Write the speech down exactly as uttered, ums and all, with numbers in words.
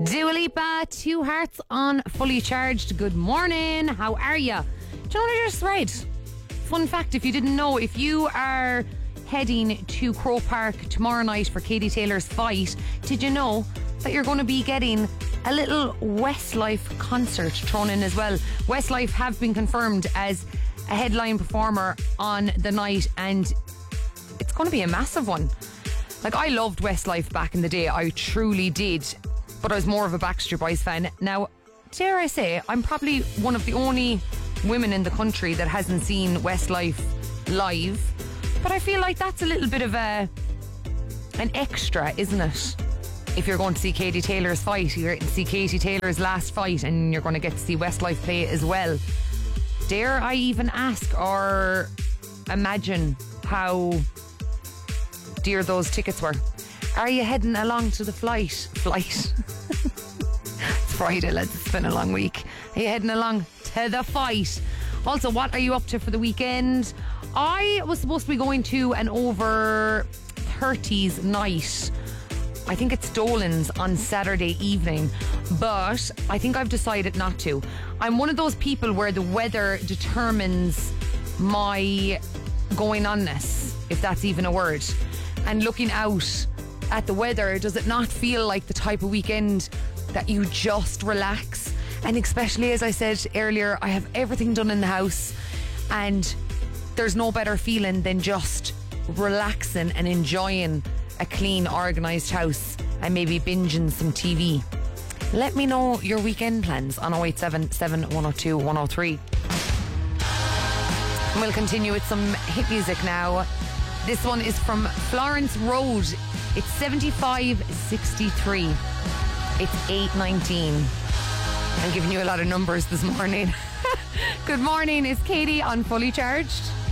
Dua Lipa, Two Hearts on Fully Charged. Good morning. How are you? Do you know what I just read? Fun fact, if you didn't know, if you are heading to Croke Park tomorrow night for Katie Taylor's fight, did you know that you're going to be getting a little Westlife concert thrown in as well? Westlife have been confirmed as a headline performer on the night, and it's going to be a massive one. Like, I loved Westlife back in the day. I truly did. But I was more of a Backstreet Boys fan. Now, dare I say, I'm probably one of the only women in the country that hasn't seen Westlife live. But I feel like that's a little bit of a an extra, isn't it? If you're going to see Katie Taylor's fight, you're going to see Katie Taylor's last fight, and you're going to get to see Westlife play as well. Dare I even ask or imagine how dear those tickets were? Are you heading along to the flight? Flight? It's Friday, lads. It's been a long week. Are you heading along to the fight? Also, what are you up to for the weekend? I was supposed to be going to an over thirties night. I think it's Dolan's on Saturday evening, but I think I've decided not to. I'm one of those people where the weather determines my going onness, if that's even a word. And looking out at the weather, does it not feel like the type of weekend that you just relax? And especially, as I said earlier, I have everything done in the house, and there's no better feeling than just relaxing and enjoying a clean, organised house and maybe binging some T V. Let me know your weekend plans on oh eight seven, seven one oh two, one oh three. We'll continue with some hit music now. This one is from Florence Road. It's seventy-five sixty-three. It's eight nineteen. I'm giving you a lot of numbers this morning. Good morning, it's Katie on Fully Charged.